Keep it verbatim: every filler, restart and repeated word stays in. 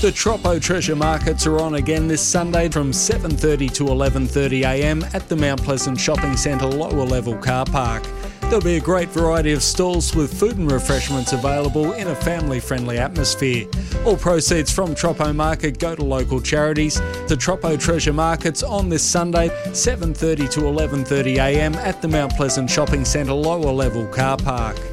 The Troppo Treasure Markets are on again this Sunday from seven thirty to eleven thirty a m at the Mount Pleasant Shopping Centre lower level car park. There'll be a great variety of stalls with food and refreshments available in a family-friendly atmosphere. All proceeds from Troppo Market go to local charities. The Troppo Treasure Markets on this Sunday, seven thirty to eleven thirty a m at the Mount Pleasant Shopping Centre lower level car park.